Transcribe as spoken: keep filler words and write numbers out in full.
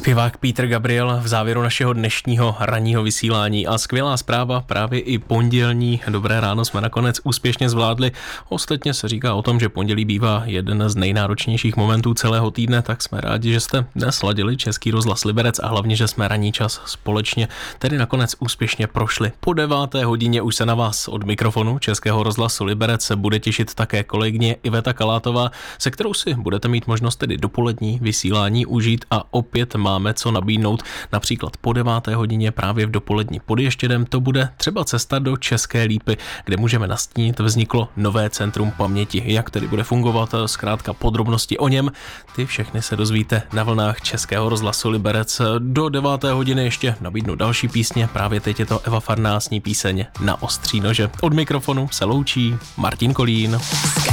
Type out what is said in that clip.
Zpěvák Peter Gabriel v závěru našeho dnešního ranního vysílání a skvělá zpráva, právě i pondělní dobré ráno jsme nakonec úspěšně zvládli. Ostatně se říká o tom, že pondělí bývá jeden z nejnáročnějších momentů celého týdne, tak jsme rádi, že jste dnes ladili Český rozhlas Liberec a hlavně, že jsme ranní čas společně tedy nakonec úspěšně prošli. Po deváté hodině už se na vás od mikrofonu Českého rozhlasu Liberec bude těšit také kolegyně Iveta Kalátová, se kterou si budete mít možnost tedy dopolední vysílání užít a opět máme co nabídnout. Například po deváté hodině právě v dopolední pod Ještědem to bude třeba cesta do České Lípy, kde můžeme nastínit vzniklo nové centrum paměti. Jak tedy bude fungovat, zkrátka podrobnosti o něm, ty všechny se dozvíte na vlnách Českého rozhlasu Liberec. Do deváté hodiny ještě nabídnu další písně, právě teď je to Eva Farná s ní píseň Na ostří nože. Od mikrofonu se loučí Martin Kolín.